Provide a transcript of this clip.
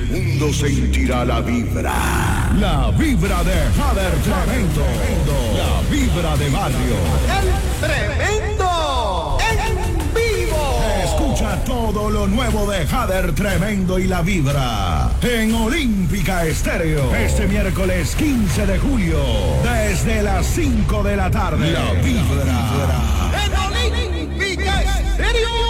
mundo sentirá la vibra. La vibra de Jader Tremendo. La vibra de barrio. ¡El Tremendo! ¡En vivo! Escucha todo lo nuevo de Jader Tremendo y la vibra en Olímpica Estéreo. Este miércoles 15 de julio, desde las 5 de la tarde. La vibra. En Olímpica Estéreo.